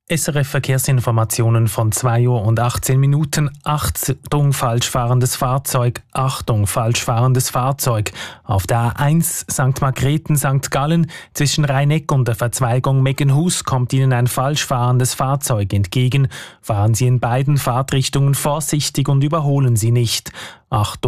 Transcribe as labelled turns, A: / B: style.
A: SRF Verkehrsinformationen von 2:18 Uhr. Achtung, falsch fahrendes Fahrzeug. Achtung, falsch fahrendes Fahrzeug. Auf der A1 St. Margrethen, St. Gallen zwischen Rhein-Egg und der Verzweigung Meggenhus kommt Ihnen ein falsch fahrendes Fahrzeug entgegen. Fahren Sie in beiden Fahrtrichtungen vorsichtig und überholen Sie nicht. Achtung.